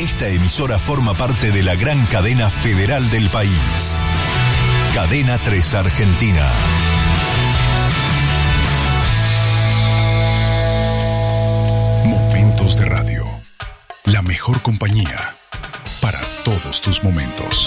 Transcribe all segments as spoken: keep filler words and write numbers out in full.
Esta emisora forma parte de la gran cadena federal del país. Cadena tres Argentina. Momentos de radio. La mejor compañía para todos tus momentos.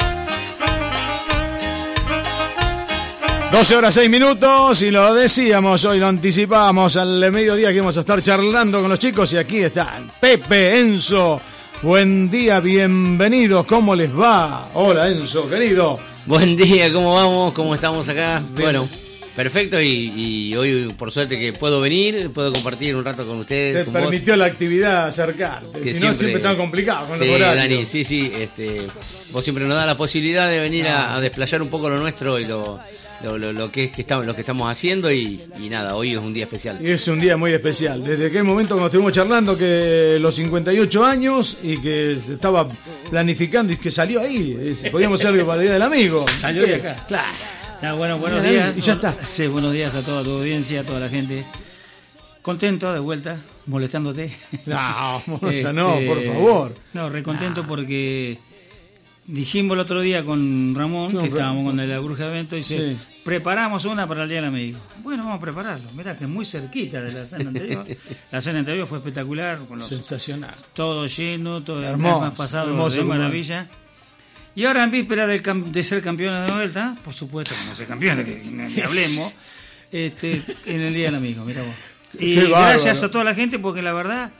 doce horas seis minutos y lo decíamos, hoy lo anticipábamos al mediodía que íbamos a estar charlando con los chicos y aquí están Pepe, Enzo. Buen día, bienvenidos, ¿cómo les va? Hola Enzo, querido. Buen día, ¿cómo vamos? ¿Cómo estamos acá? Bien. Bueno, perfecto y, y hoy por suerte que puedo venir, puedo compartir un rato con ustedes. Te con permitió vos. La actividad acercarte, Que si siempre, no siempre estaba complicado con sí, los horarios. Dani, sí, sí, este, vos siempre nos das la posibilidad de venir a, a desplayar un poco lo nuestro y lo... Lo, lo, lo que es que estamos, lo que estamos haciendo y, y nada, hoy es un día especial. Y es un día muy especial. Desde aquel momento cuando estuvimos charlando que los cincuenta y ocho años y que se estaba planificando y que salió ahí, podíamos ser para el Día del Amigo. Salió de acá. Claro. No, bueno, buenos días. Y ya está. Sí, buenos días a toda tu audiencia, a toda la gente. Contento de vuelta, molestándote. No, este, no, por favor. No, recontento porque dijimos el otro día con Ramón, no, que pero, estábamos con la Bruja de Evento, y dice, sí. preparamos una para el Día del Amigo. Bueno, vamos a prepararlo. Mirá que es muy cerquita de la cena anterior. La cena anterior fue espectacular. Con los, sensacional. Todo lleno, todo el hermoso, mes pasado hermoso, de maravilla. Y ahora en víspera de, de ser campeona de vuelta, por supuesto, como ser campeona, que ni hablemos, este, en el Día del Amigo, mirá vos. Y Qué gracias bárbaro. a toda la gente, porque la verdad,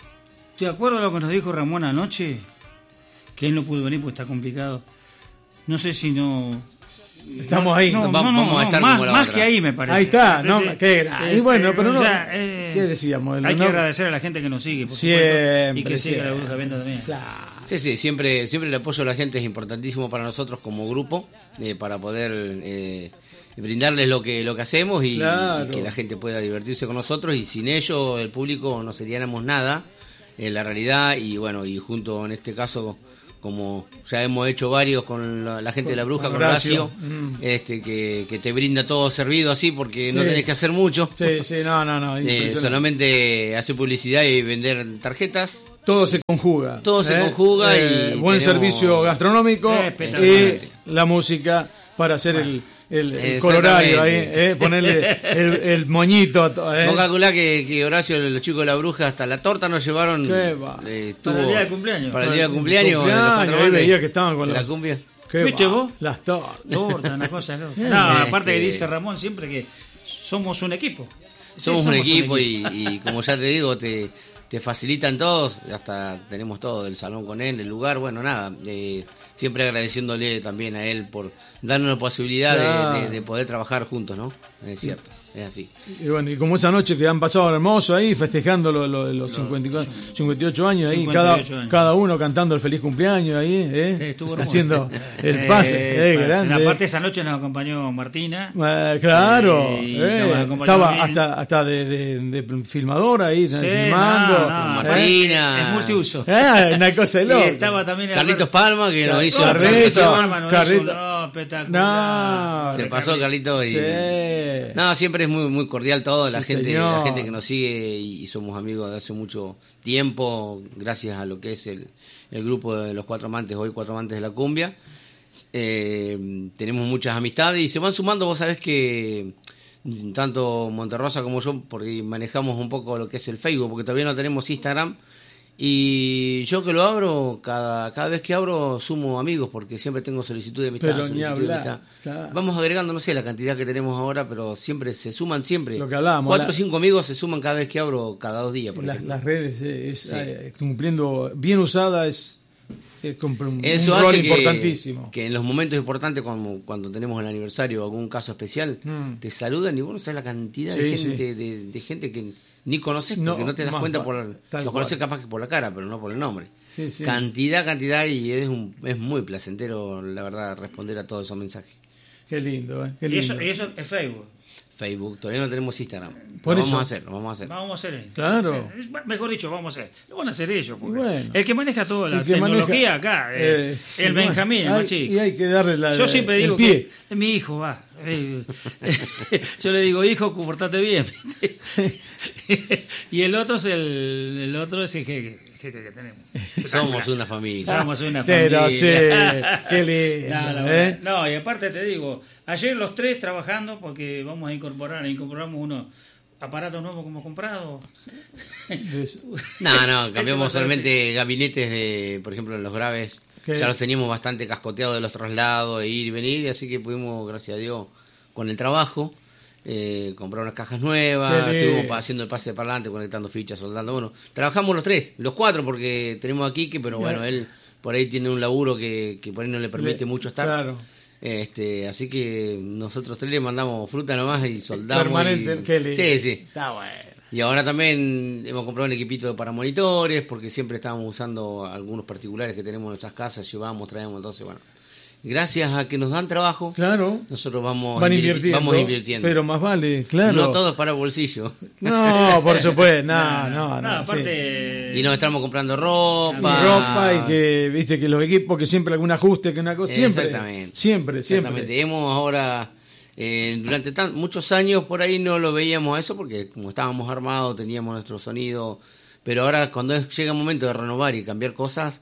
¿te acuerdas lo que nos dijo Ramón anoche? Que él no pudo venir porque está complicado. No sé si no... Estamos ahí. No, vamos, no, no, vamos a estar más, como la más otra. que ahí me parece. Ahí está, Entonces, no, qué gran. este, Y bueno, pero no, ya, eh, ¿qué decíamos? Hay no, que agradecer a la gente que nos sigue, por siempre, supuesto, y que siga siempre. la Bruja de Evento también. Claro. Sí, sí, siempre, siempre el apoyo de la gente es importantísimo para nosotros como grupo, eh, para poder eh, brindarles lo que lo que hacemos y, claro. y que la gente pueda divertirse con nosotros, y sin ello el público no seríamos nada en la realidad. Y bueno, y junto en este caso, como ya hemos hecho varios con la, la gente de la Bruja, con Horacio, mm. este, que, que te brinda todo servido así porque sí. no tenés que hacer mucho. Sí, sí, no, no, no. Eh, solamente hacer publicidad y vender tarjetas. Todo se conjuga. Todo se ¿eh? conjuga eh, y buen tenemos... servicio gastronómico eh, y la música para hacer el, el, el colorario ahí, eh, ponerle el, el moñito. Eh. Vos calculá que, que Horacio, los chicos de la Bruja, hasta la torta nos llevaron. Eh, para el día de cumpleaños. Para el día de cumpleaños. cumpleaños ahí veía que estaban con la los... cumbia. ¿Viste va? vos? Las tortas. Torta, una cosa loca. No, aparte que dice Ramón siempre que somos un equipo. Somos, sí, somos un equipo, un equipo. Y, y como ya te digo, te, te facilitan todos. Hasta tenemos todo, el salón con él, el lugar, bueno, nada. Eh, siempre agradeciéndole también a él por darnos la posibilidad claro. de, de, de poder trabajar juntos, ¿no? Es cierto. Sí. Es así. Y bueno, y como esa noche que han pasado hermoso ahí, festejando los, los, los cincuenta y cuatro, cincuenta y ocho años, ahí, cada, años. cada uno cantando el feliz cumpleaños ahí, ¿eh? Sí, haciendo el pase, eh, eh, grande. En la parte de esa noche nos acompañó Martina. Eh, claro, eh, estaba hasta hasta de, de, de filmadora ahí, sí, filmando. No, no, Martina. Es multiuso. Eh, una cosa de loca. Y estaba también Carlitos Palma, que nos hizo Carlitos Palma, Carlitos. No, espectacular. No, se pasó Carlitos y... Sí. No, siempre es muy muy cordial todo, la sí, gente señor. la gente que nos sigue y, y somos amigos de hace mucho tiempo, gracias a lo que es el, el grupo de los Cuatro Amantes, hoy Cuatro Amantes de la Cumbia. Eh, tenemos muchas amistades y se van sumando, vos sabés que tanto Monterrosa como yo, porque manejamos un poco lo que es el Facebook, porque todavía no tenemos Instagram. Y yo que lo abro, cada cada vez que abro sumo amigos, porque siempre tengo solicitud de amistad. Pero solicitud ni hablar, de amistad. Claro. Vamos agregando, no sé la cantidad que tenemos ahora, pero siempre se suman siempre. Lo que hablábamos. Cuatro o la... cinco amigos se suman cada vez que abro, cada dos días. Por la, ejemplo. Las redes es, sí. es cumpliendo, bien usada, es, es un, Eso un rol hace que, importantísimo. Que en los momentos importantes, como cuando tenemos el aniversario o algún caso especial, mm. te saludan y vos no sabes la cantidad sí, de gente sí. de, de gente que ni conoces, porque no, no te das cuenta, por los conoces capaz que por la cara, pero no por el nombre. Sí, sí. Cantidad, cantidad, y es un, es muy placentero, la verdad, responder a todos esos mensajes. Qué lindo, ¿eh? Qué lindo. Y eso, y eso es Facebook. Facebook, todavía no tenemos Instagram. Por lo eso. vamos a hacer, lo vamos a hacer. Vamos a hacer. Claro. Mejor dicho, vamos a hacer. Lo van a hacer ellos. Porque Bueno. el que maneja toda la El que tecnología maneja- acá, eh, eh, sí, el bueno, Benjamín, el hay- más chico. Y hay que darle la, Yo siempre el digo pie. que mi hijo va. eh, Yo le digo, hijo, comportate bien. Y el otro es el, el otro es el jeque, jeque que tenemos. Somos una familia. Somos una Pero familia. sí, qué lindo, No, la ¿eh? verdad. No, y aparte te digo, ayer los tres trabajando porque vamos a incorporar, incorporamos unos aparatos nuevos que hemos comprado. No, no, cambiamos Este solamente gabinetes de, por ejemplo, en los graves. ¿Qué? Ya los teníamos bastante cascoteados de los traslados, de ir y venir, así que pudimos, gracias a Dios, con el trabajo, eh, comprar unas cajas nuevas, Qué estuvimos lindo. pa- haciendo el pase de parlante, conectando fichas, soldando. Bueno, trabajamos los tres, los cuatro, porque tenemos a Quique, pero bueno, él por ahí tiene un laburo que, que por ahí no le permite Le- mucho estar. claro. Este, así que nosotros tres le mandamos fruta nomás y soldamos. Permanente, y- qué lindo. Sí, sí. Está bueno. Y ahora también hemos comprado un equipito para monitores, porque siempre estábamos usando algunos particulares que tenemos en nuestras casas, llevamos, traemos, entonces bueno. Gracias a que nos dan trabajo, Claro. nosotros vamos, Van invir- invirtiendo. vamos invirtiendo. Pero más vale, claro. No todo es para bolsillo. No, por supuesto. No, no, no. No, sí. aparte. Y nos estamos comprando ropa. Ropa y que, viste, que los equipos, que siempre algún ajuste, que una cosa. Siempre. Exactamente. Siempre, siempre. Exactamente. Hemos ahora, eh, durante tan, muchos años por ahí no lo veíamos a eso, porque como estábamos armados, teníamos nuestro sonido, pero ahora cuando es- llega el momento de renovar y cambiar cosas,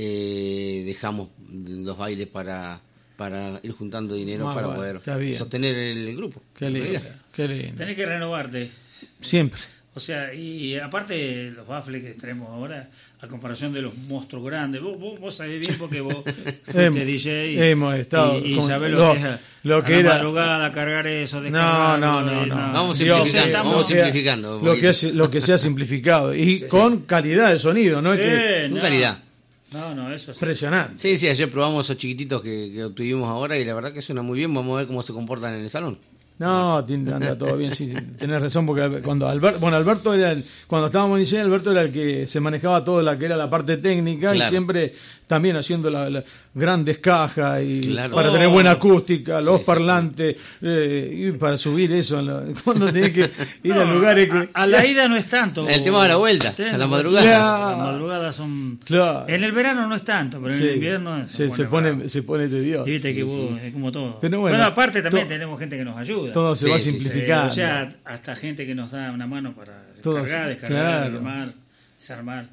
eh, dejamos los bailes para, para ir juntando dinero Más para vale, poder está bien. sostener el, el grupo. Qué lindo. Qué lindo. Tenés que renovarte. Siempre. O sea, y aparte los baffles que tenemos ahora, a comparación de los monstruos grandes, vos, vos, vos sabés bien porque vos fuiste Hemos- D J y, hemos estado y, y con sabés lo, lo- que es a, lo que a la era- madrugada cargar eso, No, descargarlo, no, no, y no. Vamos Dios, simplificando, lo vamos que- simplificando un Lo que, poquito. es, lo que sea simplificado. Y con calidad de sonido, ¿no? Es que Sí, Con no. calidad. No, no, eso sí. impresionante. Sí, sí, ayer probamos esos chiquititos que, que obtuvimos ahora y la verdad que suena muy bien. Vamos a ver cómo se comportan en el salón. No, tiene- anda todo bien, sí, sí, tenés razón, porque cuando Alberto, bueno, Alberto era el, cuando estábamos en D J, Alberto era el que se manejaba todo la que era la parte técnica Claro. y siempre también haciendo la, la- grandes cajas y Claro. para Oh. tener buena acústica, los sí, parlantes, eh, y para subir eso, en la- cuando tenés que ir a lugares que... A, a la ida no es tanto. El tema de la vuelta, Sí, a la madrugada. Claro. Las madrugadas son. Claro. En el verano no es tanto, pero en Sí, el invierno se, se bravo. pone, se pone tedioso. Y viste que vos, es como todo. Pero bueno, aparte también to- tenemos gente que nos ayuda. Todo se Sí, va sí, sí. Eh, simplificando. o sea, hasta gente que nos da una mano para Todo descargar, sí, descargar, claro. armar, desarmar.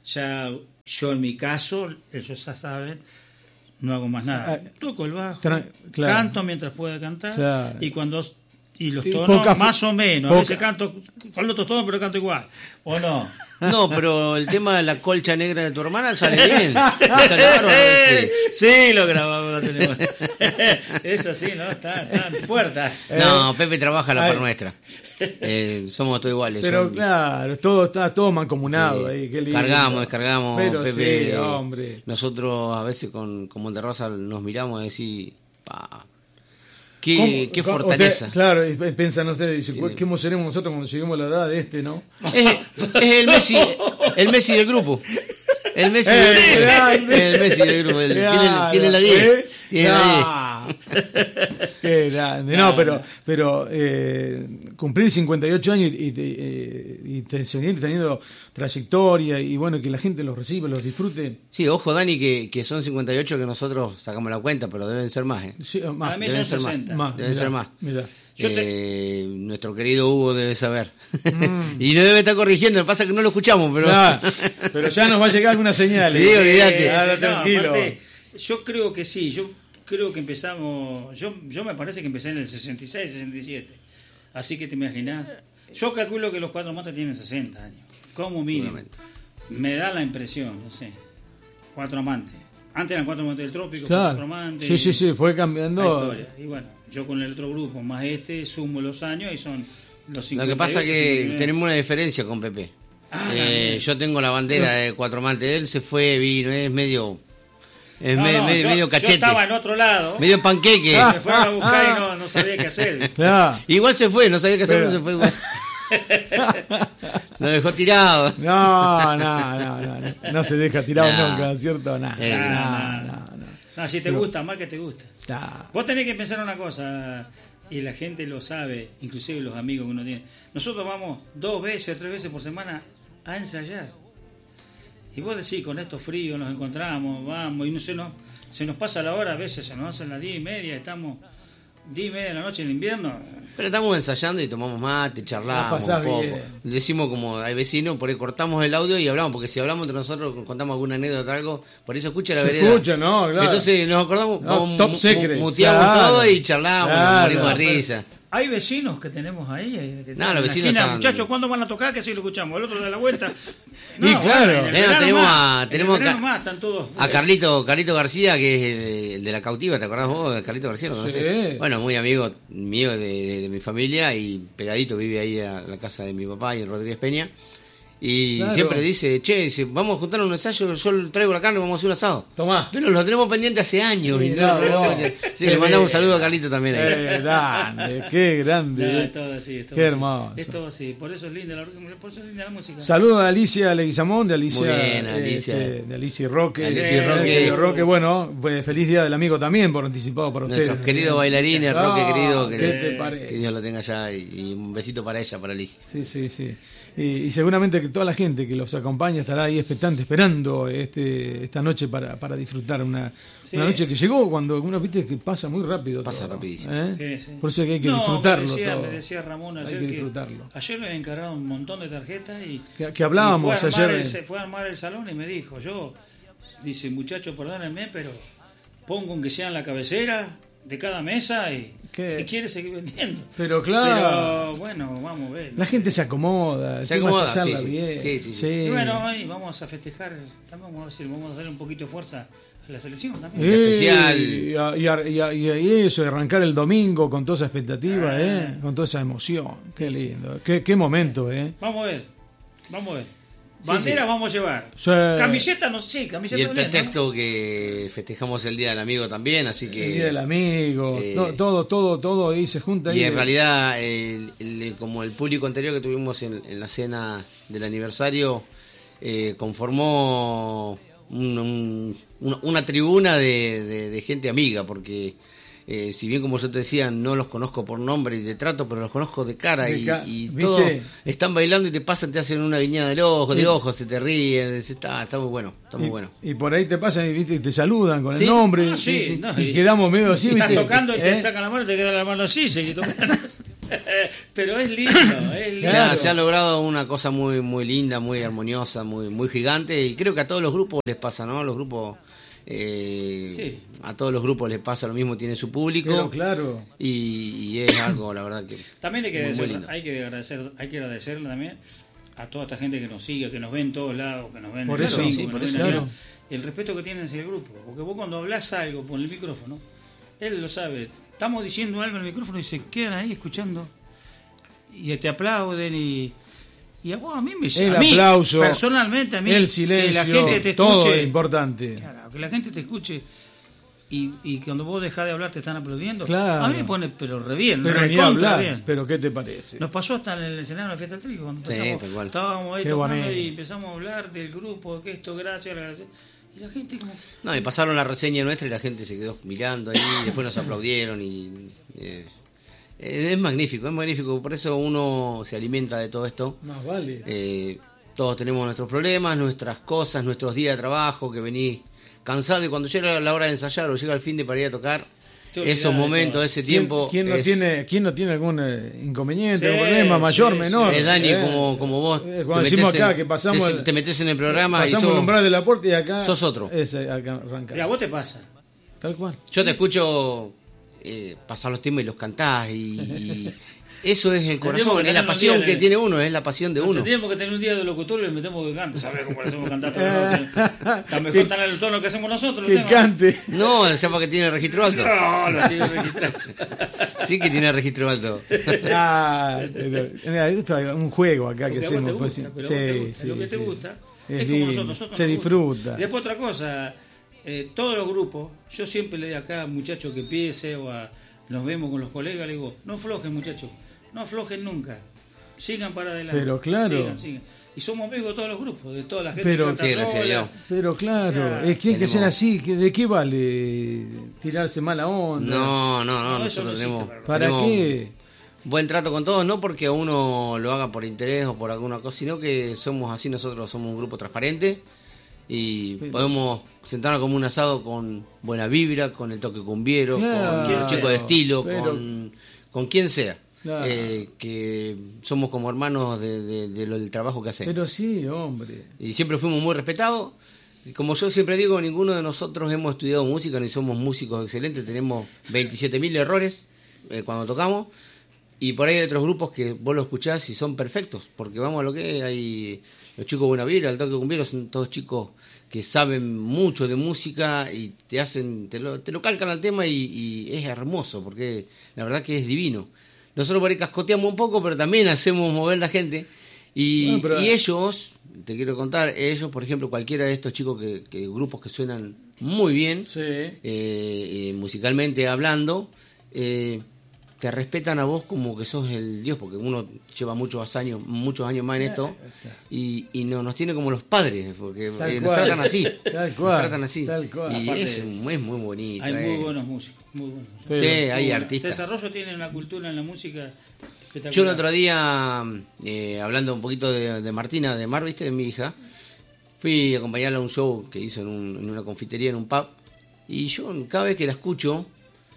Ya yo en mi caso, ellos ya saben, no hago más nada. Ah, Toco el bajo, tra- claro. canto mientras pueda cantar Claro. y cuando y los Y tonos poca fu- más o menos. poca- A veces canto con otros tonos, pero canto igual. ¿O no? No, pero el tema de la colcha negra de tu hermana sale bien. Sale bárbaro, sí. Sí, lo grabamos, lo tenemos. Eso sí, ¿no? Está, está en puerta. No, Pepe trabaja a la ay. par nuestra. Eh, somos todos iguales. Pero son- claro, todo está todo mancomunado Sí. ahí, qué lindo. Cargamos, descargamos, Pero Pepe. sí, hombre. Nosotros a veces con, con Monterrosa nos miramos y decimos, pa, qué, ¿Cómo- qué cómo- fortaleza. usted- claro, y piensan ustedes, dice, Sí. ¿qué seremos nosotros cuando lleguemos a la edad de este, no? Es, es el Messi, el Messi del grupo. El Messi, Eh, del, grande. el Messi del grupo. el- tiene, Claro, tiene la diez. ¿eh? Tiene la diez. Ah, qué grande. No, pero, pero eh, cumplir cincuenta y ocho años y, y, eh, y te- seguir teniendo trayectoria y bueno, que la gente los reciba, los disfrute. Sí, ojo Dani, que, que son cincuenta y ocho que nosotros sacamos la cuenta, pero deben ser más. ¿eh? Sí, más, Para mí Deben son ser más. sesenta. más, Deben mirá, ser más. mirá. Yo te- Eh, nuestro querido Hugo debe saber. Mm. Y no debe estar corrigiendo, lo que pasa es que no lo escuchamos, pero... Claro, pero ya nos va a llegar alguna señal. Sí, ¿eh? olvídate. Ah, No, tranquilo. aparte, yo creo que sí, yo creo que empezamos, yo, yo me parece que empecé en el sesenta y seis, sesenta y siete. Así que te imaginas. Yo calculo que los Cuatro Montes tienen sesenta años, como mínimo. Seguramente. Me da la impresión, no sé. Cuatro Amantes. Antes eran Cuatro Montes del Trópico, Claro. Cuatro Amantes. Sí, sí, sí, fue la cambiando. historia. Y bueno, yo con el otro grupo, más este, sumo los años y son los cincuenta y ocho. Lo que pasa es que cincuenta y nueve. tenemos una diferencia con Pepe. Ah, Eh, también. yo tengo la bandera de Cuatro Amantes, él se fue, vino, es medio... Es No, medio, no, medio, yo, medio yo cachete, estaba en otro lado. medio panqueque. Me fueron a buscar y no, no sabía qué hacer. Claro. Igual se fue, no sabía qué hacer, Pero- pero se fue igual. Nos dejó tirado. No, no, no, no, no, no se deja tirado No. nunca, ¿cierto? Nada, Eh, no, no. no, no. No, si te gusta, más que te gusta. Está. Vos tenés que pensar una cosa, y la gente lo sabe, inclusive los amigos que uno tiene. Nosotros vamos dos veces o tres veces por semana a ensayar. Y vos decís, con estos fríos nos encontramos, vamos, y no se nos, se nos pasa la hora, a veces se nos hacen las diez y media, estamos diez y media de la noche en invierno. Pero estamos ensayando y tomamos mate, charlamos un poco. Bien. Decimos como hay vecinos, por ahí cortamos el audio y hablamos, porque si hablamos entre nosotros, contamos alguna anécdota o algo, por eso escucha la se vereda. Escucha, no, claro. Entonces nos acordamos, no, vamos, top secret. Muteamos claro. todo y charlamos, claro. morimos de risa. Hay vecinos que tenemos ahí. Que no, los vecinos esquina, están... Muchachos, ¿cuándo van a tocar? Que sí lo escuchamos. El otro de la vuelta. No, y claro. Bueno, no, tenemos más, a, tenemos a, más, están todos, a Carlito, Carlito García, que es el de La Cautiva, ¿te acordás vos de Carlito García? ¿No sí. Bueno, muy amigo mío de, de, de mi familia y pegadito vive ahí a la casa de mi papá y en Rodríguez Peña. Y claro. siempre dice, che, dice, vamos a juntar un ensayo, yo traigo la carne, vamos a hacer un asado. Tomá. Pero lo tenemos pendiente hace años. Sí, y no, no, no. No, sí, le mandamos un saludo a Carlito también ahí. Qué grande, qué grande. No, es todo así, es todo qué así. hermoso. Es todo así, por eso es linda la, por eso es linda la música. Saludos a Alicia Leguizamón, de Alicia, Muy bien, Alicia. Este, de Alicia Roque. Alicia eh, Roque. Roque, bueno, feliz día del amigo también, por anticipado para ustedes. Nuestros queridos bailarines, ah, Roque querido, que, ¿qué te parece? Que Dios lo tenga allá y, y un besito para ella, para Alicia. Sí, sí, sí. Y, y seguramente que toda la gente que los acompaña estará ahí expectante, esperando este esta noche para, para disfrutar una, sí. una noche que llegó cuando uno viste que pasa muy rápido. Pasa todo, rapidísimo. ¿eh? Sí, sí. Por eso es que hay que no, disfrutarlo. Me decía, todo. me decía Ramón ayer hay que que, disfrutarlo. ayer le habían encargado un montón de tarjetas y que, que hablábamos y fue ayer. El, se fue a armar el salón y me dijo, yo, dice, muchachos, perdónenme, pero pongo aunque sea en la cabecera de cada mesa y, y quiere seguir vendiendo. Pero claro. Pero bueno, vamos a ver. La gente se acomoda, se acomoda, sí, sí, bien. Sí, sí, sí. sí. Y bueno, ahí vamos a festejar, también vamos a ver si vamos a darle un poquito de fuerza a la selección también. Eh, especial. Y, a, y, a, y, a, y eso, arrancar el domingo con toda esa expectativa, ah. eh, con toda esa emoción. Qué lindo, qué, qué momento, eh. Vamos a ver, vamos a ver. Bandera sí, sí. vamos a llevar. Sí. Camiseta, no sé, sí, camiseta. Y el pretexto ¿no? que festejamos el Día del Amigo también, así que... El Día del Amigo, eh, todo, todo, todo, todo ahí se junta. Y ahí en de... realidad, el, el, como el público anterior que tuvimos en, en la cena del aniversario, eh, conformó un, un, una, una tribuna de, de, de gente amiga, porque... Eh, si bien como yo te decía no los conozco por nombre y de trato, pero los conozco de cara de ca y, y todos están bailando y te pasan, te hacen una guiñada del ojo, de ojos, se te ríen, está, está muy bueno, está muy y, bueno. Y por ahí te pasan y, ¿viste? y te saludan con ¿Sí? el nombre ah, sí, y, sí, no, y, y quedamos medio así, y ¿viste? Estás tocando y ¿Eh? te sacan la mano y te queda la mano así, seguí tocando. Pero es lindo, es lindo. Se ha, se ha logrado una cosa muy muy linda, muy armoniosa, muy muy gigante y creo que a todos los grupos les pasa, ¿no? Los grupos Eh, sí. A todos los grupos les pasa lo mismo, tiene su público. Pero claro. Y, y es algo, la verdad que. También hay que, muy, agradecer, muy hay que agradecer, hay que agradecerle también a toda esta gente que nos sigue, que nos ve en todos lados, que nos ven por en eso, el domingo, sí, por eso, claro. El respeto que tienen hacia el grupo. Porque vos cuando hablas algo por el micrófono, él lo sabe. Estamos diciendo algo en el micrófono y se quedan ahí escuchando. Y te aplauden y. Y a vos, a mí me el a mí, aplauso, personalmente a mí, el silencio, que la gente te escuche, todo es importante. Claro, que la gente te escuche y, y cuando vos dejás de hablar te están aplaudiendo. Claro. A mí me pone, pero re bien, pero re ni contra hablar, bien. Pero ¿qué te parece? Nos pasó hasta en el escenario de la fiesta del trigo, cuando sí, empezamos, estábamos ahí Qué tocando bonito. y empezamos a hablar del grupo, que esto, gracias, gracias. Y la gente como... No, y pasaron la reseña nuestra y la gente se quedó mirando ahí, y después nos aplaudieron y... Es... Es magnífico, es magnífico, por eso uno se alimenta de todo esto. Más vale. Eh, todos tenemos nuestros problemas, nuestras cosas, nuestros días de trabajo, que venís cansado y cuando llega la hora de ensayar o llega el fin de para ir a tocar, esos momentos, ese tiempo... ¿Quién, quién, no es, tiene, ¿Quién no tiene algún eh, inconveniente, sí, problema, mayor, sí, menor? Es Dani, eh, como, como vos. Eh, cuando decimos acá en, que pasamos... Te, el, te metes en el programa pasamos y sos, el umbral de la puerta y acá... sos otro. Es, acá arranca. Y a vos te pasa. Tal cual. Yo te escucho eh, pasar los temas y los cantás y... y eso es el corazón, es la pasión que tiene uno, es la pasión de uno. Tendríamos que tener un día de locutor y le metemos que cante. ¿Sabes cómo le hacemos cantar toda la noche? Está mejor estar en el tono que hacemos nosotros. Que cante. No, ya porque tiene registro alto. No, lo tiene registrado. Sí que tiene registro alto. Ah, pero, mira, esto es un juego acá que hacemos. Gusta, pues, sí, sí, sí, lo que te sí. gusta. Es, es como lindo, nosotros, nosotros se disfruta. Y después otra cosa, eh, todos los grupos, yo siempre le digo acá a muchachos que empiece o a, nos vemos con los colegas, le digo, no aflojen muchachos. No aflojen nunca. sigan para adelante. Pero claro. Sigan, sigan. Y somos amigos de todos los grupos, de toda la gente pero, que canta sí, sola. Pero claro, O sea, es que hay que tenemos... ser así. Que ¿de qué vale tirarse mala onda? No, no, no, No, eso nosotros no tenemos... existe, ¿Para tenemos qué? buen trato con todos, no porque a uno lo haga por interés o por alguna cosa, sino que somos así, nosotros somos un grupo transparente y pero... podemos sentarnos como un asado con buena vibra, con el toque cumbiero, Claro, con el chico de estilo, pero... con, con quien sea. Claro. Eh, que somos como hermanos de, de, de lo del trabajo que hacemos. Pero sí, hombre. Y siempre fuimos muy respetados. Y como yo siempre digo, ninguno de nosotros hemos estudiado música, ni somos músicos excelentes, tenemos veintisiete mil errores eh, cuando tocamos. Y por ahí hay otros grupos que vos lo escuchás y son perfectos, porque vamos a lo que hay, los chicos Buena Vibra, el Toque Cumbiero, son todos chicos que saben mucho de música y te hacen, te lo, te lo calcan al tema y, y es hermoso, porque la verdad que es divino. Nosotros por ahí cascoteamos un poco, pero también hacemos mover la gente. Y, no, pero... y ellos, te quiero contar, ellos, por ejemplo, cualquiera de estos chicos, que, que grupos que suenan muy bien, Sí. eh, eh, musicalmente hablando, eh, te respetan a vos como que sos el Dios, porque uno lleva muchos años muchos años más en esto, y, y no, nos tiene como los padres, porque eh, nos tratan así. Tal cual, nos tratan así. tal cual. Y Aparte, es, es muy bonito. Hay eh. muy buenos músicos, muy buenos. Pero- Sí, Muy hay buenos. artistas. Desarrollo tiene una cultura en la música espectacular. Yo el otro día, eh, hablando un poquito de, de Martina, de Mar, ¿viste? De mi hija, fui a acompañarla a un show que hizo en, un, en una confitería, en un pub, y yo cada vez que la escucho,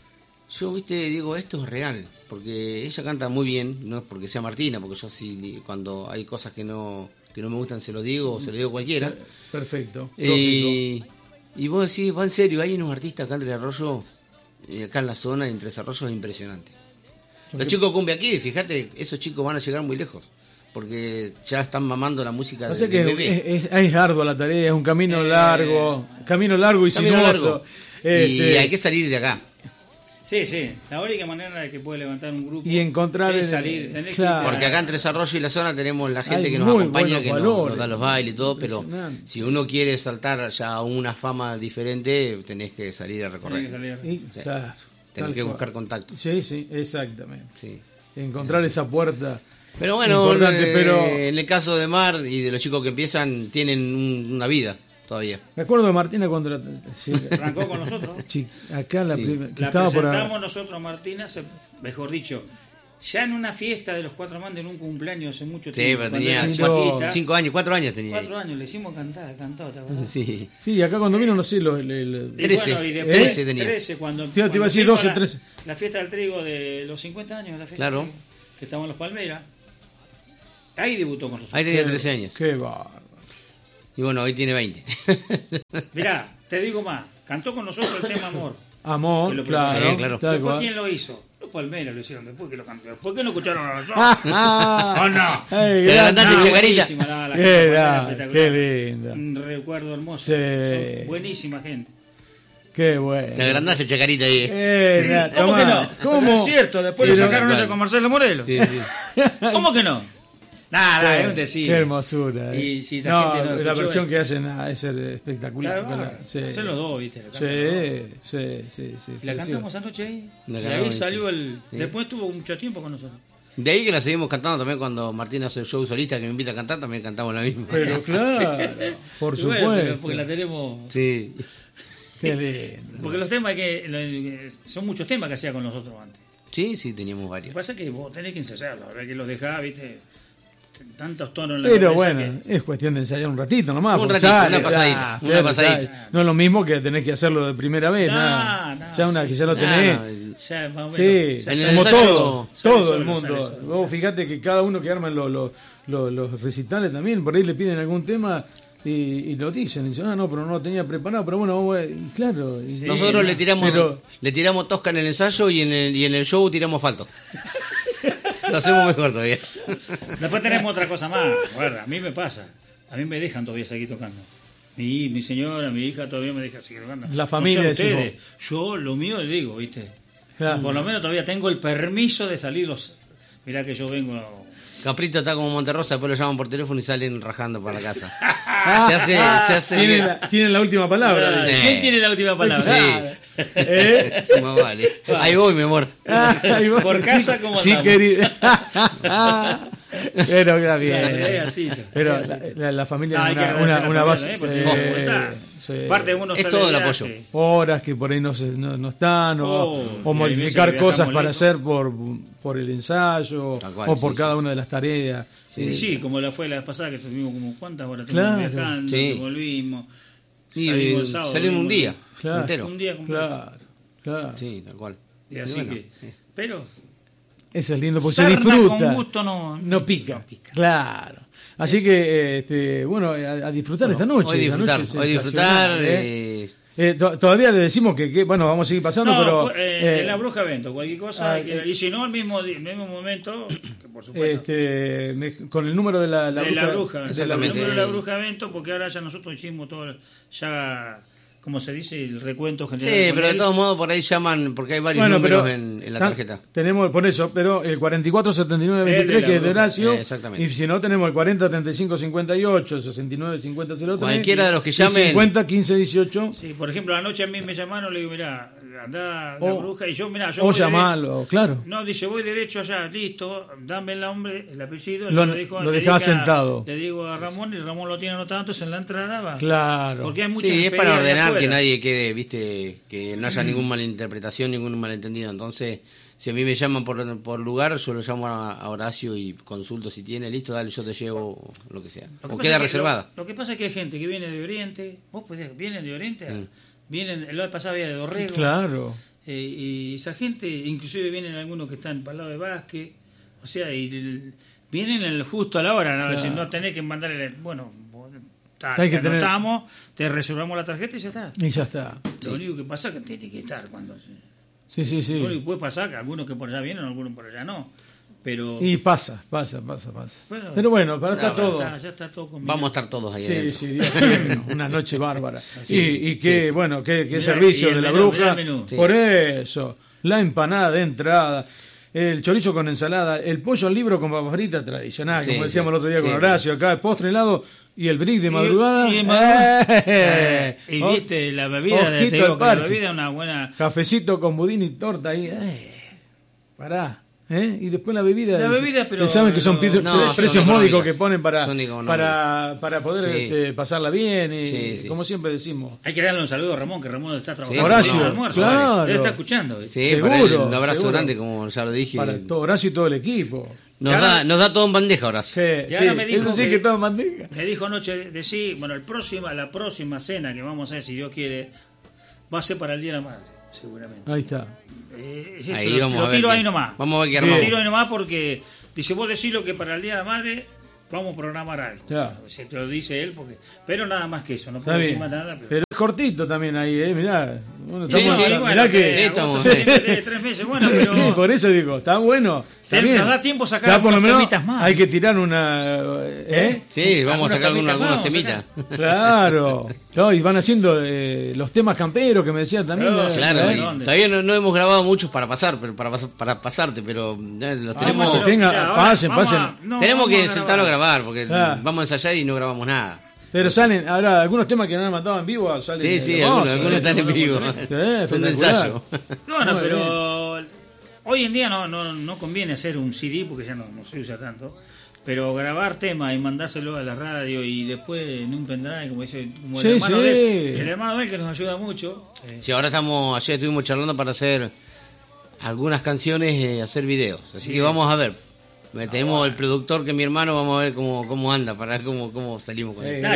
yo, viste, digo, esto es real, porque ella canta muy bien, no es porque sea Martina, porque yo sí, cuando hay cosas que no que no me gustan se lo digo, o se lo digo a cualquiera. Perfecto. Y, y vos decís, va en serio, hay unos artistas acá en Tres Arroyos, eh, acá en la zona, en Tres Arroyos, es impresionante. Los chicos cumbia aquí, fíjate, esos chicos van a llegar muy lejos, porque ya están mamando la música O de, sea de que bebé. es, es, es ardua la tarea, es un camino Eh, largo, camino largo y Camino sinuoso. largo. Y Este, hay que salir de acá. Sí, sí. La única manera de que puede levantar un grupo Y encontrar es el- salir. tenés que claro. irte a- Porque acá en Tres Arroyos y la zona tenemos la gente Hay que nos muy acompaña, buenos que nos, valores. nos da los bailes y todo, pero Impresionante. si uno quiere saltar ya a una fama diferente, tenés que salir a tenés que recorrer. salir. y- Sí. claro, Tenés tal que cual. buscar contacto. Sí, sí, exactamente. Sí. Encontrar esa puerta. Pero bueno, Importante, eh, pero- en el caso de Mar y de los chicos que empiezan, tienen un- una vida todavía. Me acuerdo de Martina cuando la- sí, Arrancó con nosotros. chi- acá la Sí. primera que La estaba por presentamos ahí. nosotros a Martina, se- mejor dicho, ya en una fiesta de los cuatro mandes en un cumpleaños hace mucho Sí, tiempo. pero cuando tenía era cuatro- chiquita, Cinco años, cuatro años tenía. cuatro años, le hicimos cantar, cantó, ¿te acordás? Sí. Sí, acá cuando vino, no sé, los, el- el- Y Trece. bueno, y después, Trece tenía. trece, cuando, Sí, te iba a cuando decir hicimos doce, la, trece. la fiesta del trigo de los cincuenta años, la fiesta Claro. del trigo, que estaba en Los Palmeras. Ahí debutó con nosotros. Ahí tenía trece años. Qué bárbaro. Y bueno, hoy tiene veinte. Mirá, te digo más, cantó con nosotros el tema Amor. Amor, Que lo claro, preparó. Sí, claro. tal Después, cual. ¿quién lo hizo? Los Palmeras lo hicieron después que lo cantó. ¿Por qué no escucharon a nosotros? Ah, ¿O no? Ey, Te grande. adelantaste, Chacarita. buenísima, la- la Qué gente gran- espectacular. qué linda. Un recuerdo hermoso. Sí. Son buenísima gente. Qué bueno. Te agrandaste, Chacarita, ahí. Eh, na- ¿Cómo tomá. que no? ¿Cómo? Pero es cierto, después Sí, le no, sacaron claro. eso con Marcelo Morelos. Sí, sí. ¿Cómo que no? Nada, es un decir. Qué hermosura. eh. Y si la no, gente no la escuchó, versión eh. que hacen ah, es espectacular. Claro, Claro, sí. Son los dos, ¿viste? La Sí, cantan los dos. sí, sí, sí. La precioso. cantamos anoche ahí. La Y cantamos ahí ahí, salió sí. el. Sí. Después estuvo mucho tiempo con nosotros. De ahí que la seguimos cantando también cuando Martín hace el show solista que me invita a cantar, también cantamos la misma. Pero claro, por Y bueno, supuesto. porque la tenemos. Sí. Qué lindo. Porque los temas que. lo- Son muchos temas que hacía con nosotros antes. Sí, sí, teníamos Lo que varios. pasa es que vos tenés que ensayarlo. A ver que los dejás, ¿viste? Tantos tonos en la Pero cabeza bueno, que- es cuestión de ensayar un ratito nomás. Un porque ratito, sale, una pasadita, ya, una Fer, pasadita. ya, no es lo mismo que tenés que hacerlo de primera vez. No, nada. no, ya una sí, que ya lo sí. tenés. Ah, no, Ya, más o Sí, menos, ya En el sale como ensayo- todo, sale todo solo, el sale mundo. solo. Vos fíjate que cada uno que arman los los los- los recitales también, por ahí le piden algún tema y, y lo dicen. Y dicen, ah, no, pero no lo tenía preparado. Pero bueno, vos, y claro. y- Sí, Nosotros no. le tiramos Pero- le tiramos tosca en el ensayo y en el, y en el show tiramos falto. Lo hacemos mejor todavía. Después tenemos otra cosa más. Guarda, a mí me pasa. A mí me dejan todavía seguir tocando. Mi, mi señora, mi hija todavía me deja seguir tocando. La familia, No sé decís ustedes. Yo lo mío le digo, ¿viste? Claro. Por lo menos todavía tengo el permiso de salir los. Mirá que yo vengo. Caprito está como Monterrosa, después lo llaman por teléfono y salen rajando para la casa. Se hace, se hace. Tienen la, tienen la última palabra. Sí. ¿Quién tiene la última palabra? Sí. ¿Eh? Sí, más vale. Ahí voy, mi amor. Ah, ahí va. Por casa Sí, como sí, andamos. querida. Pero está bien. La así, Pero la, la, la familia no, es una, una, una base. También, eh, sí. Parte uno es todo el apoyo. Horas que por ahí no, se, no, no están, o, oh, o modificar cosas para lento. hacer por, por el ensayo, cual, o por sí, cada sí. una de las tareas. Sí, sí, como la fue la vez pasada que estuvimos como cuántas horas estuvimos claro. viajando, sí. volvimos. Y salimos, el sábado, salimos un día claro, entero. Un día completo. Claro, claro. Sí, tal cual. Y así bueno, que, sí. Pero eso es lindo porque se disfruta. Con gusto no, no, pica. no pica. Claro. Así que, este, bueno, a, a disfrutar bueno, esta noche. Hoy disfrutar, noche hoy disfrutar. ¿eh? Eh, Eh, to todavía le decimos que, que, bueno, vamos a seguir pasando, no, pero... Eh, eh, en la Bruja Evento, cualquier cosa, ah, que, y si no, al mismo, mismo momento, que por supuesto... Este, me, con el número de la, la de bruja... La bruja de la, el número de la Bruja Evento, porque ahora ya nosotros hicimos todo, ya... como se dice, el recuento general. Sí, pero de todos modos por ahí llaman, porque hay varios bueno, números en, en la tarjeta. Tenemos por eso, pero el cuarenta y cuatro setenta y nueve veintitrés, que es de Horacio, eh, exactamente. Y si no, tenemos el cuarenta treinta y cinco cincuenta y ocho, sesenta y nueve cincuenta cero tres. Cualquiera de los que llamen. cincuenta quince dieciocho. Sí, por ejemplo, anoche a mí me llamaron, le digo, mirá, andá o, la bruja, y yo, mirá, yo o llamarlo, claro. No, dice, voy derecho allá, listo, dame el nombre, el apellido. Lo, lo, dijo, lo dejaba sentado. Le digo a Ramón, y Ramón lo tiene anotado, entonces en la entrada va. Claro. Porque hay muchas sí, es para ordenar que nadie quede, viste, que no haya mm. ninguna malinterpretación, ningún malentendido. Entonces, si a mí me llaman por, por lugar, yo lo llamo a, a Horacio y consulto si tiene, listo, dale, yo te llevo lo que sea. O queda reservada. Lo, lo que pasa es que hay gente que viene de Oriente, vos pues vienen de Oriente, mm. vienen, el año pasado había de Dorrego. Claro. Eh, y esa gente, inclusive vienen algunos que están para el lado de Vázquez, o sea, y el, vienen el, justo a la hora, ¿no? Claro. No tenés que mandarle, bueno, tal, te tener... anotamos, te reservamos la tarjeta y ya está. Y ya está. Lo sí. único que pasa es que tiene que estar cuando se... Sí, sí, sí. Lo único que puede pasar que algunos que por allá vienen, algunos por allá no. Pero... Y pasa, pasa, pasa, pasa. Bueno, pero bueno, para estar todo. Está, ya está todo combinado. Vamos a estar todos ahí. Sí, adentro. sí, Dios mío, una noche bárbara. Sí, y, sí, y qué, sí, sí. bueno, qué, qué Mirá, servicio de la menú, bruja. Sí. Por eso, la empanada de entrada, el chorizo con ensalada, el pollo al libro con papas fritas tradicional, sí, como decíamos sí, el otro día sí, con Horacio, acá el postre helado y el brick de madrugada. Y, y, madrugada. Eh, y viste, la bebida, de, te digo, la bebida es una buena... Cafecito con budín y torta ahí. Eh, pará. ¿Eh? Y después la bebida, la bebida pero, se saben que son pero, no, precios módicos que ponen para no, para, para poder sí. este, pasarla bien y sí, sí. como siempre decimos. Hay que darle un saludo a Ramón, que Ramón está trabajando. Sí, Horacio, el almuerzo, claro. Vale. Él está escuchando. Sí, seguro, para él, un abrazo seguro. grande, como ya lo dije. Para todo Horacio y todo el equipo. Nos, ahora, da, nos da todo en bandeja, Horacio. Sí, sí. Me dijo sí que, que todo en bandeja. Me dijo anoche, de sí, bueno, el próxima, la próxima cena que vamos a hacer, si Dios quiere, va a ser para el Día de la Madre, seguramente. Ahí está. Eh, ahí lo, vamos lo a ver tiro que, ahí nomás. Vamos a ver qué armamos. Lo tiro ahí nomás porque dice, vos decís lo que para el Día de la Madre vamos a programar algo. Ya. Se te lo dice él, porque pero nada más que eso, no puedo decir más nada. Pero... pero es cortito también ahí, ¿eh? Mirá. Bueno, sí, estamos, sí, mirá bueno, que... Sí, estamos, tres, tres, tres meses, bueno, pero... Por eso digo, está bueno. Está bien. Nos da tiempo sacar ya, por lo menos temitas más. Hay que tirar una... ¿eh? Sí, vamos a sacar algunos, algunos temitas. Claro. No, y van haciendo eh, los temas camperos que me decían también. No, eh, claro, ¿eh? todavía no, no hemos grabado muchos para pasar, pero para, para pasarte, pero eh, los ah, tenemos... Que tenga, ya, pasen, vamos pasen. A, no, tenemos que a sentarlo a grabar, porque ah. vamos a ensayar y no grabamos nada. Pero salen, ahora algunos temas que no han matado en vivo salen. Sí, sí, algunos, algunos están en vivo. Sí, son de ensayo. No, no, pero hoy en día no, no, no conviene hacer un C D porque ya no, no se usa tanto. Pero grabar temas y mandárselo a la radio y después en un pendrive, como dice como el, sí, hermano sí. de él, el hermano de él que nos ayuda mucho. Sí, ahora estamos, ayer estuvimos charlando para hacer algunas canciones, eh, hacer videos. Así sí. que vamos a ver. Tenemos ah, el productor que es mi hermano, vamos a ver cómo, cómo anda, para ver cómo, cómo salimos con eso.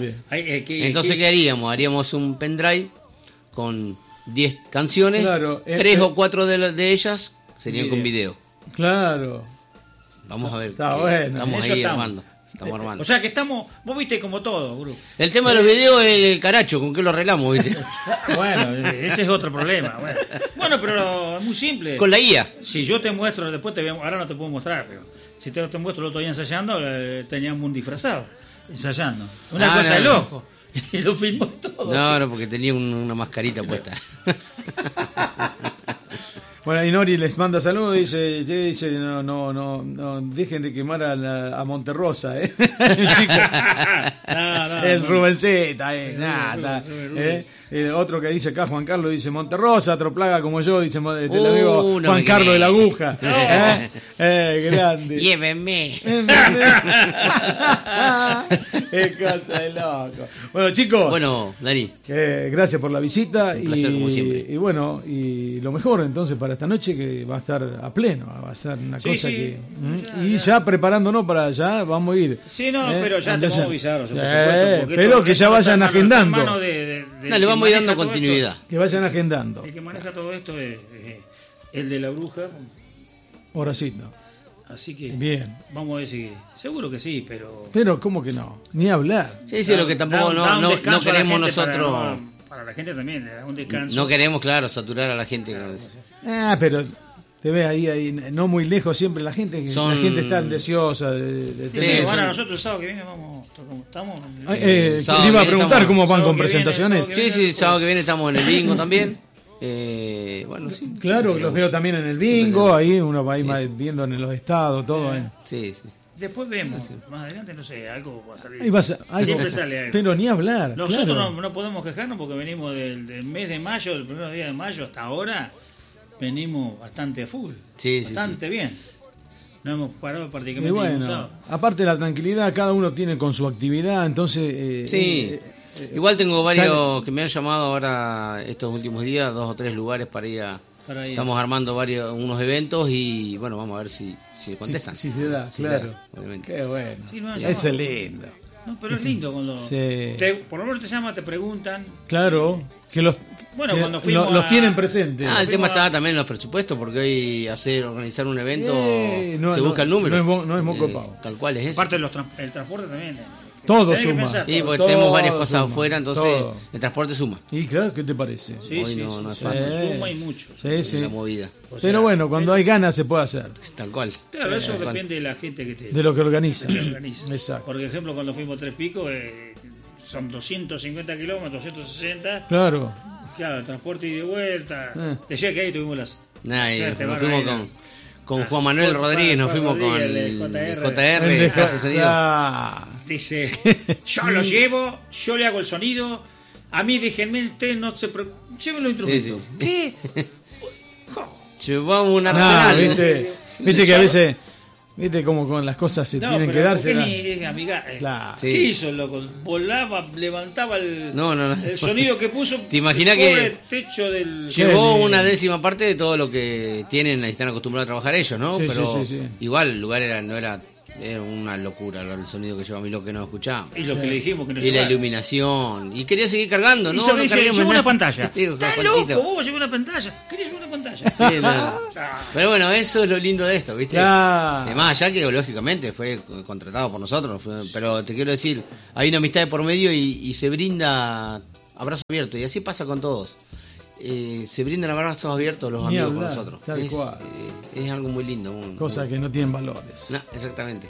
Entonces, ¿qué haríamos? Haríamos un pendrive con diez canciones, claro, tres eh, o cuatro de, de ellas serían video. con video. Claro. Vamos a ver. Está bueno. Estamos ahí estamos. armando. Estamos armando. O sea que estamos, vos viste como todo, Guru. El tema de los videos es el caracho, ¿con qué lo arreglamos, viste? Bueno, ese es otro problema. Bueno, bueno, pero es muy simple. Con la guía. Si yo te muestro, después te voy a, ahora no te puedo mostrar, pero si te, te muestro el otro día ensayando, eh, teníamos un disfrazado, ensayando. Una ah, cosa no, de no. loco. Y lo filmó todo. No, no, porque tenía un, una mascarita puesta. Bueno, y Nori les manda saludos, dice, dice no, no, no, no, dejen de quemar a, la, a Monterrosa, ¿eh? Chico, no, no, el no. Rubenceta, eh, nada, eh. El otro que dice acá, Juan Carlos, dice Monterrosa, otro plaga como yo, dice el uh, amigo no Juan Carlos cree. de la Aguja. No. ¿Eh? Eh, grande. Llévenme. Qué cosa de loco. Bueno, chicos. Bueno, Dani. Que gracias por la visita. Un placer, y, como siempre. Y bueno, y lo mejor entonces para esta noche, que va a estar a pleno, va a ser una sí, cosa sí. que... Ya, y ya. ya preparándonos para allá, vamos a ir. Sí, no, ¿eh? pero ya Entonces, te vamos a avisar. O sea, por eh, supuesto, pero que ya vayan agendando. De, de, de, no, le vamos a ir dando continuidad. Que vayan agendando. El que maneja todo esto es, es el de la bruja. Horacito. Así que bien. Vamos a decir, seguro que sí, pero... Pero, ¿cómo que no? Ni hablar. Sí, sí, da, lo que tampoco da, no, no, no queremos nosotros... Para, no, para la gente también, da un descanso. No queremos, claro, saturar a la gente. Claro, ah, pero te ves ahí, ahí, no muy lejos siempre la gente, que Son... la gente está deseosa de, de tener... Sí, bueno, nosotros el sábado que viene vamos... Estamos... Eh, eh, iba a preguntar cómo van con presentaciones. Viene, sí, sí, el sábado que viene estamos en el bingo también. Eh, bueno, sí. Claro, los veo también en el bingo, ahí uno va ahí sí, sí. viendo en los estados, todo. Eh. Sí, sí. Después vemos, sí. más adelante, no sé, algo va a salir. Ahí vas a, algo, siempre sale algo. Pero ni hablar. Nosotros claro. no, no podemos quejarnos porque venimos del, del mes de mayo, del primer día de mayo hasta ahora, venimos bastante full. Sí, bastante sí, sí. bien. No hemos parado prácticamente. Y bueno, aparte de la tranquilidad, cada uno tiene con su actividad, entonces... Eh, sí. Eh, Igual tengo varios sale. que me han llamado ahora estos últimos días, dos o tres lugares para ir a... Para ir. Estamos armando varios unos eventos y bueno, vamos a ver si, si contestan. Si, si se da, si claro. Se da, Qué bueno. Sí, no, Eso es lindo. No, pero es lindo cuando... Sí. Te, por lo menos te llaman, te preguntan. Claro, que los... Bueno, que cuando fuimos lo, los a... tienen presentes. Ah, el tema a... está también en los presupuestos, porque hoy hacer organizar un evento eh, no, se no, busca el número. No es, mo, no es moco eh, pavo. Tal cual es eso. Aparte de los tra el transporte también. Eh. Todo suma. Sí, porque todo tenemos varias cosas suma, afuera, entonces todo. el transporte suma. Y claro, ¿qué te parece? Sí, hoy sí, no, sí, no es sí, fácil. sí, suma y mucho. Sí, sí. La movida. O sea, pero bueno, cuando hay ganas se puede hacer. Tal cual. Claro, eso eh, depende cual. de la gente que te... De lo que organiza. De lo que organiza. Exacto. Por ejemplo, cuando fuimos a Tres Picos, eh, son doscientos cincuenta kilómetros, doscientos sesenta. Claro. Claro, transporte y de vuelta. Eh. Decía que ahí tuvimos las... Nah, y suerte, nos fuimos con, con ah, Juan Manuel Juan, Rodríguez, nos Juan fuimos Rodríguez, con el el J R. J R. El de hace sonido. Ah. Dice, yo lo llevo, yo le hago el sonido. A mí déjenme, ustedes no se preocupen. Llévenlo los instrumentos. Sí, sí. ¿Qué? Llevamos un No, arsenal. viste, viste que a veces, viste como con las cosas se No, tienen pero que darse. ¿por ¿no? qué ni, amiga, eh, Claro. Sí. ¿Qué hizo el loco? Volaba, levantaba el, No, no, no. el sonido que puso. ¿Te imaginas el pobre que techo del... llevó Qué una lindo. décima parte de todo lo que tienen y están acostumbrados a trabajar ellos, ¿no? Sí, Pero sí, sí, sí. igual el lugar era no era era una locura el sonido que llevaba a mí, lo que no escuchábamos. Y lo que le dijimos que no Y la llevara. iluminación. Y quería seguir cargando, Y ¿no? se no dice, carguemos lleva una nada. pantalla. Digo, ¡Estás Juancito. loco! Vos llevas una pantalla. ¿Querés llevar una pantalla? Sí, no. Pero bueno, eso es lo lindo de esto, ¿viste? Claro. Además, ya que lógicamente fue contratado por nosotros, fue- pero te quiero decir, hay una amistad de por medio y, y se brinda abrazo abierto, y así pasa con todos. Eh, se brindan abrazos abiertos los Ni amigos hablar, con nosotros. tal Es, cual. eh, es algo muy lindo. Un, Cosas un- que no tienen valores. No, exactamente.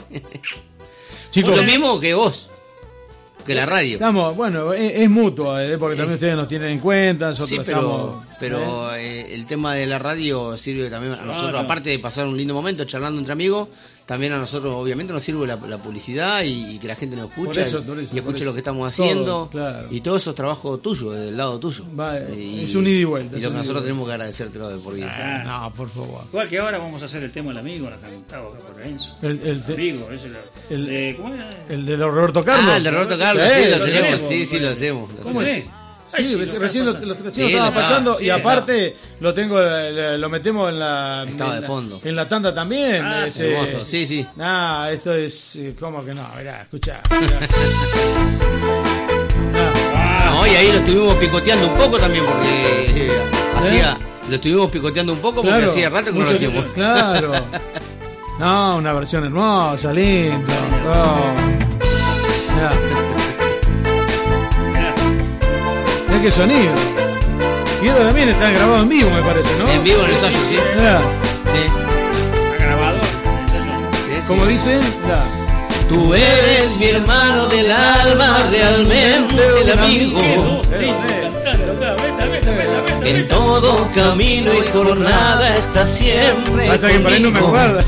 Chicos, Lo mismo que vos, que la radio. estamos, bueno, es, es mutuo, eh, porque también ustedes nos tienen en cuenta, nosotros Sí, pero, estamos. pero eh, el tema de la radio sirve también a nosotros, Claro. aparte de pasar un lindo momento charlando entre amigos, también a nosotros obviamente nos sirve la, la publicidad y, y que la gente nos escuche Por eso, y, por eso, y escuche por lo eso. que estamos Todo, haciendo, claro. y todo eso es trabajo tuyo, del lado tuyo. Va, Y- es un ida y vuelta, Y es lo un que ida y nosotros vuelta. tenemos que agradecértelo de por vida. Ah, no, por favor. Igual que ahora vamos a hacer el tema del amigo, la cantaba acá por Enzo. El, el, de, Amigo, ese es el, el- de, ¿cómo era? el de Roberto Carlos. Ah, el de Roberto Carlos, Sí, sí, lo lo tenemos, tenemos, sí, sí, pues. lo hacemos. lo ¿Cómo hacemos. es? Ay, Sí, sí, lo recién, estaba recién lo, pasando. lo- recién Sí, lo estaba lo estaba- pasando sí, y lo aparte lo tengo lo, lo metemos en la Estaba en de la- fondo. en la tanda también. Ah, este, Hermoso, sí, sí. Nah, esto es eh, como que no, mirá, escuchá. mirá. Ah, No, y ahí lo estuvimos picoteando un poco también porque eh, hacía, lo estuvimos picoteando un poco porque claro, hacía rato que no lo mucho- hacíamos. Claro. No, una versión hermosa, linda. Oh. Mirá, Mirá, mirá qué sonido. Y esto también está grabado en vivo, me parece, ¿no? En vivo en el ensayo, sí. Mirá, Sí. está grabado. Sí, sí. como dicen, mirá. Tú eres mi hermano del alma, realmente el amigo. Qué dos Eh, tengo eh. cantando. canto acá, meta, meta, meta, meta, en todo camino y jornada está siempre pasa que por ahí no me acuerdo.